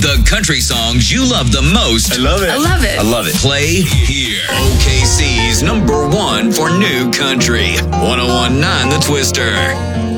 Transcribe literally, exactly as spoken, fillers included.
The country songs you love the most. I love it. I love it. I love it. Play here. O K C's number one for new country. one oh one point nine The Twister.